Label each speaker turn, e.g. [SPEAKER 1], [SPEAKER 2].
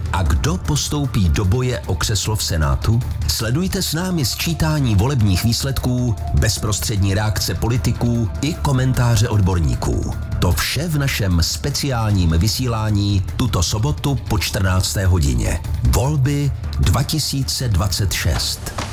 [SPEAKER 1] A kdo postoupí do boje o křeslo v Senátu? Sledujte s námi sčítání volebních výsledků, bezprostřední reakce politiků i komentáře odborníků. To vše v našem speciálním vysílání tuto sobotu po 14. hodině. Volby 2026.